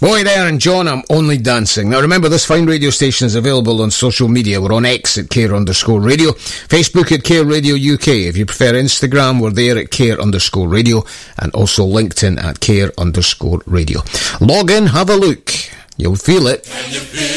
Boy there and John, I'm only dancing. Now remember, this fine radio station is available on social media. We're on X at Care_radio, Facebook at Care Radio UK. If you prefer Instagram, we're there at Care_radio, and also LinkedIn at Care_radio. Log in, have a look. You'll feel it.